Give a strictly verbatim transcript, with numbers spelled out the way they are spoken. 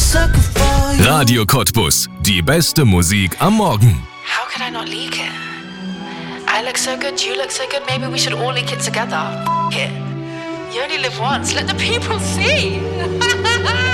Radio Cottbus. Die beste Musik am Morgen. How could I not leak it? I look so good, you look so good, maybe we should all leak it together. F it. You only live once, let the people see.